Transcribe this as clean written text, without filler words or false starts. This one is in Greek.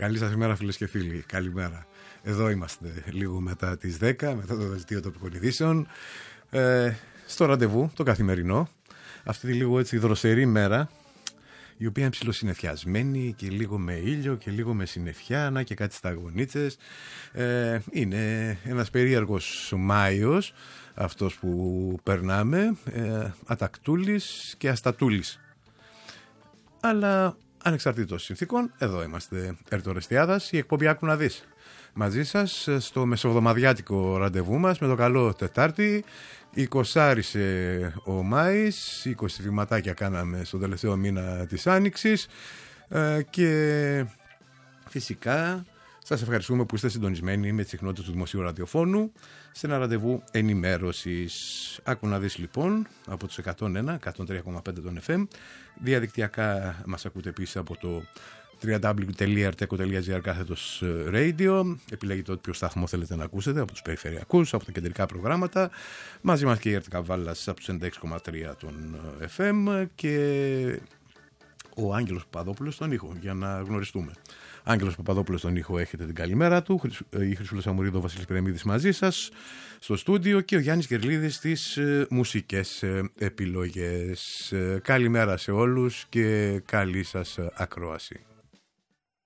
Καλή σας ημέρα, φίλες και φίλοι. Καλημέρα. Εδώ είμαστε λίγο μετά τις 10, μετά το δελτίο τοπικών ειδήσεων, στο ραντεβού, το καθημερινό. Αυτή τη λίγο έτσι δροσερή μέρα, η οποία είναι ψιλοσυννεφιασμένη και λίγο με ήλιο και λίγο με συννεφιά, να και κάτι σταγονίτσες. Είναι ένας περίεργος Μάιος, αυτός που περνάμε, ατακτούλης και αστατούλης. Αλλά ανεξαρτήτως συνθήκων, εδώ είμαστε, Ερτορεστιάδας, η εκπομπή Άκου να δεις. Μαζί σας στο μεσοβδομαδιάτικο ραντεβού μας με το καλό Τετάρτη. 20 ο Μάης, 20 βηματάκια κάναμε στον τελευταίο μήνα της Άνοιξης και φυσικά σας ευχαριστούμε που είστε συντονισμένοι με τις συχνότητες του Δημοσίου Ραδιοφώνου σε ένα ραντεβού ενημέρωσης. Άκου να δεις λοιπόν από τους 101, 103,5 των FM. Διαδικτυακά μας ακούτε επίσης από το www.arteco.gr /radio. Επιλέγετε όποιο σταθμό θέλετε να ακούσετε, από τους περιφερειακούς, από τα κεντρικά προγράμματα. Μαζί μας και η Ερτικά Βάλλας από τους 96,3 των FM και ο Άγγελος Παπαδόπουλος στον ήχο, για να γνωριστούμε. Άγγελος Παπαδόπουλος στον ήχο, έχετε την καλημέρα του. Η Χρυσούλα Σαμουρίδου, ο Βασίλης Πυρεμίδης μαζί σας στο στούντιο και ο Γιάννης Γερλίδης στις μουσικές επιλογές. Καλημέρα σε όλους και καλή σας ακρόαση.